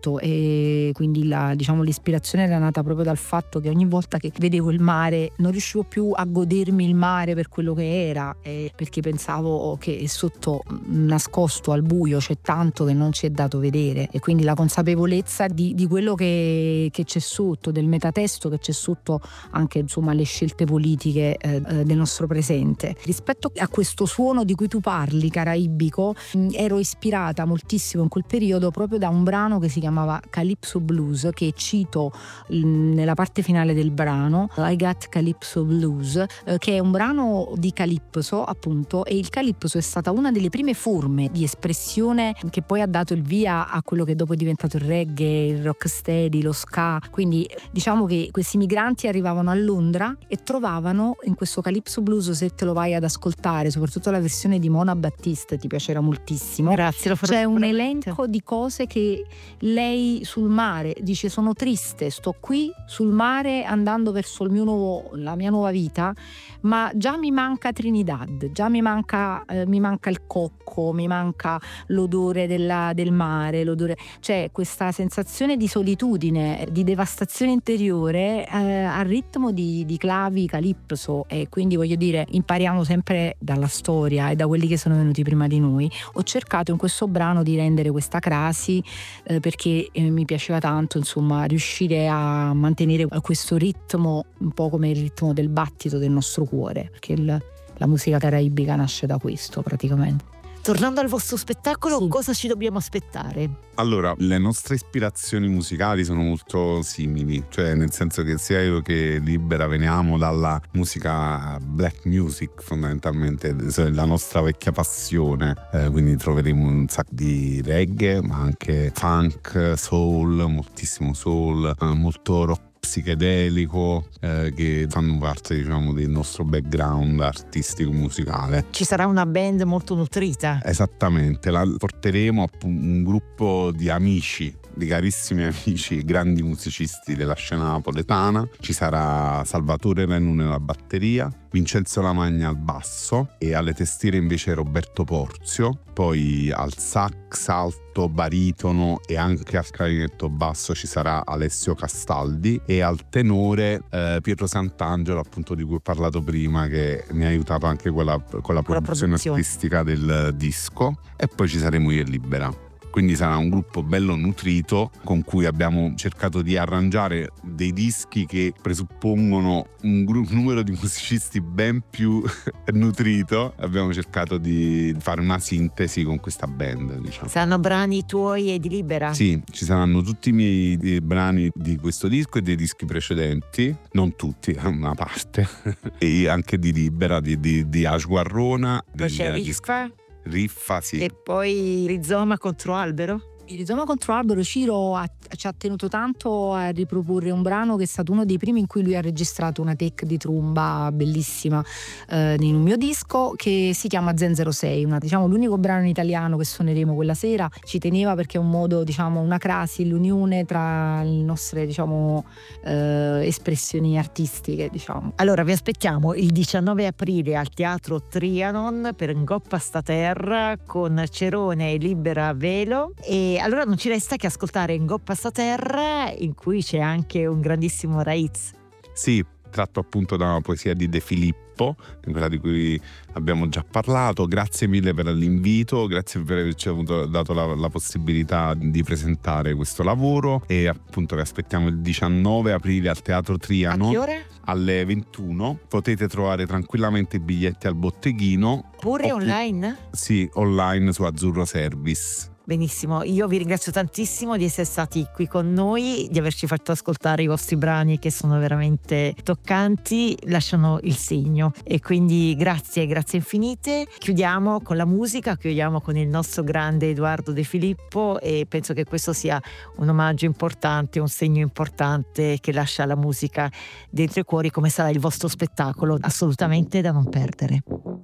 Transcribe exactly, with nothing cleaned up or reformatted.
Esatto, e quindi la, diciamo, l'ispirazione era nata proprio dal fatto che ogni volta che vedevo il mare non riuscivo più a godermi il mare per quello che era, eh, perché pensavo che sotto, nascosto al buio, c'è tanto che non ci è dato vedere, e quindi la consapevolezza di, di quello che, che c'è sotto, del metatesto che c'è sotto, anche insomma le scelte politiche eh, del nostro presente. Rispetto a questo suono di cui tu parli, caraibico, mh, ero ispirata moltissimo in quel periodo proprio da un brano che si chiamava Calypso Blues, che cito mh, nella parte finale del brano, I Got Calypso Blues, eh, che è un brano di calypso appunto, e il calypso è stata una delle prime forme di espressione che poi ha dato il via a quello che dopo è diventato il reggae, il rocksteady, lo ska. Quindi diciamo che questi migranti arrivavano a Londra e trovavano in questo Calypso Blues, se te lo vai ad ascoltare, soprattutto la versione di Mona Battiste, ti piacerà moltissimo. Grazie, lo farò. C'è un elenco di cose che lei sul mare dice: sono triste, sto qui sul mare andando verso il mio nuovo, la mia nuova vita, ma già mi manca Trinidad, già mi manca, eh, mi manca il cocco, mi manca l'odore della, del mare, l'odore, c'è questa sensazione di solitudine, di devastazione interiore eh, al ritmo di, di clavi calypso. E quindi voglio dire, impariamo sempre dalla storia e da quelli che sono venuti prima di noi. Ho cercato in questo brano di rendere questa crasi eh, perché eh, mi piaceva tanto, insomma, riuscire a mantenere questo ritmo, un po' come il ritmo del battito del nostro cuore, perché il, la musica caraibica nasce da questo praticamente. Tornando al vostro spettacolo, sì. Cosa ci dobbiamo aspettare? Allora, le nostre ispirazioni musicali sono molto simili, cioè nel senso che sia io che Libera veniamo dalla musica black music, fondamentalmente la nostra vecchia passione, eh, quindi troveremo un sacco di reggae, ma anche funk, soul, moltissimo soul, eh, molto rock psichedelico, eh, che fanno parte, diciamo, del nostro background artistico musicale. Ci sarà una band molto nutrita. Esattamente, la porteremo a un gruppo di amici, di carissimi amici, grandi musicisti della scena napoletana. Ci sarà Salvatore Renune alla batteria, Vincenzo Lamagna al basso e alle tastiere invece Roberto Porzio. Poi al sax alto, baritono e anche al clarinetto basso ci sarà Alessio Castaldi, e al tenore eh, Pietro Sant'Angelo, appunto, di cui ho parlato prima, che mi ha aiutato anche con la, con la produzione produzione. artistica del disco. E poi ci saremo io e Libera. Quindi sarà un gruppo bello nutrito con cui abbiamo cercato di arrangiare dei dischi che presuppongono un gru- numero di musicisti ben più nutrito. Abbiamo cercato di fare una sintesi con questa band, diciamo. Saranno brani tuoi e di Libera? Sì, ci saranno tutti i miei i brani di questo disco e dei dischi precedenti, non tutti, una parte, e anche di Libera, di, di, di Ash Guarrona. Poi c'è Riffa? Riffa, sì. E poi Rizoma contro Albero? Il Rizoma contro Albero, Ciro ha, ci ha tenuto tanto a riproporre un brano che è stato uno dei primi in cui lui ha registrato una take di tromba bellissima eh, in un mio disco, che si chiama Zen zero sei, una, diciamo l'unico brano in italiano che suoneremo quella sera. Ci teneva perché è un modo, diciamo, una crasi, l'unione tra le nostre, diciamo, eh, espressioni artistiche, diciamo. Allora vi aspettiamo il diciannove aprile al Teatro Trianon per Ngoppa sta terra con Cerone e Libera Velo. E allora non ci resta che ascoltare Ngoppa sta terra, in cui c'è anche un grandissimo Raiz. Sì, tratto appunto da una poesia di De Filippo, quella di cui abbiamo già parlato. Grazie mille per l'invito, grazie per averci avuto, dato la, la possibilità di presentare questo lavoro, e appunto che aspettiamo il diciannove aprile al Teatro Trianon. A che ore? Alle ventuno. Potete trovare tranquillamente i biglietti al botteghino. Pure Oppu- online? Sì, online su Azzurro Service. Benissimo, io vi ringrazio tantissimo di essere stati qui con noi, di averci fatto ascoltare i vostri brani che sono veramente toccanti, lasciano il segno, e quindi grazie, grazie infinite. Chiudiamo con la musica, chiudiamo con il nostro grande Edoardo De Filippo, e penso che questo sia un omaggio importante, un segno importante che lascia la musica dentro i cuori, come sarà il vostro spettacolo, assolutamente da non perdere.